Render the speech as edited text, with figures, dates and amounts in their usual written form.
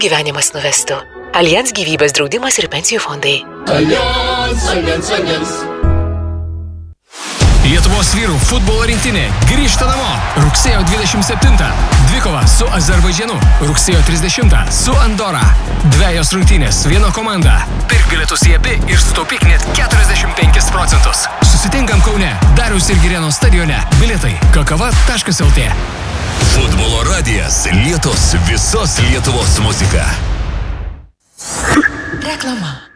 gyvenimas nuvestų. Allianz gyvybės draudimas ir pensijų fondai. Allianz. Lietuvos vyrų futbolo rinktinė grįžta namo. Rugsėjo 27. Dvikova su Azerbaidžianu. Rugsėjo 30. su Andora. 2 rungtynės, 1 komanda. Pirk bilietus į abi ir sutaupyk net 45%. Susitinkam Kaune, Dariaus ir Girėno stadione. Bilietai kakava.lt. Futbolo radijas Lietus, visos Lietuvos muzika. Reklama.